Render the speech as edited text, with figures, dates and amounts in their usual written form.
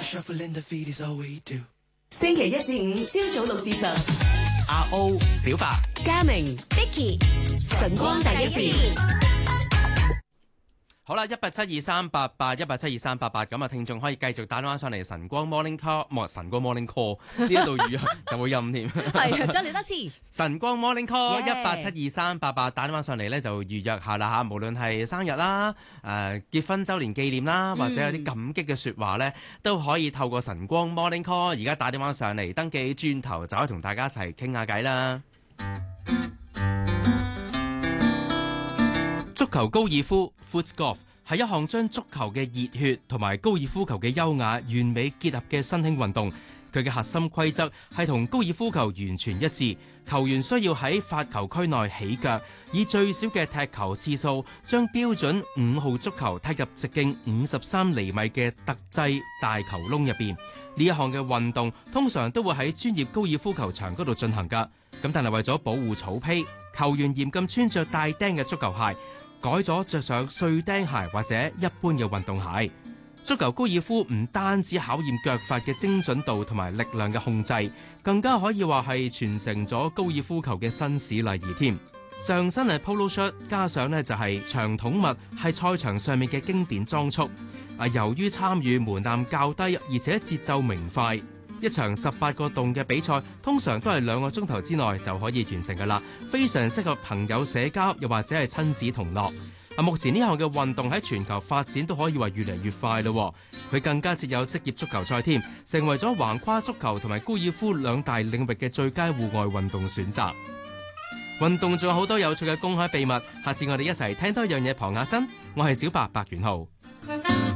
星期一至五朝早6至10， 阿 O、小白、 嘉明、 Vicky 晨光第一線。 好啦，1872388，1872388，咁啊，聽眾可以繼續打電話上嚟晨光 Morning Call， 晨光 Morning Call 呢一度語就會陰添。 係，再嚟多次。 晨光 Morning Call 1872388，打電話上嚟咧就預約下啦嚇，無論係生日啦、結婚週年紀念啦，或者有啲感激嘅説話咧，都可以透過晨光 Morning Call 而家打電話上嚟登記，轉頭就可以同大家一齊傾下偈啦。足球高爾夫 （Foot Golf） 係一項將足球嘅熱血同埋高爾夫球嘅優雅完美結合嘅新興運動。佢嘅核心規則係同高爾夫球完全一致，球員需要喺發球區內起腳，以最少嘅踢球次數，將標準5號足球踢入直徑53厘米嘅特製大球窿入邊。呢一項嘅運動通常都會喺專業高爾夫球場嗰度進行㗎。咁但係為咗保護草坯，球員嚴禁穿着帶釘嘅足球鞋，改咗着上碎釘鞋或者一般嘅運動鞋。足球高爾夫唔單止考驗腳法嘅精準度同埋力量嘅控制，更加可以話係傳承咗高爾夫球嘅紳士禮儀添。上身係 polo shirt， 加上呢就係長筒襪，係賽場上面嘅經典裝束。由於參與門檻較低，而且節奏明快，一場18個洞嘅比賽通常都係2個鐘頭之內就可以完成㗎啦，非常適合朋友社交，又或者係親子同樂。目前呢項嘅運動喺全球發展都可以話越嚟越快咯，佢更加設有職業足球賽添，成為咗橫跨足球同埋高爾夫兩大領域嘅最佳戶外運動選擇。運動仲有好多有趣嘅公開秘密，下次我哋一齊聽多一樣嘢傍下身。我係小白白元浩。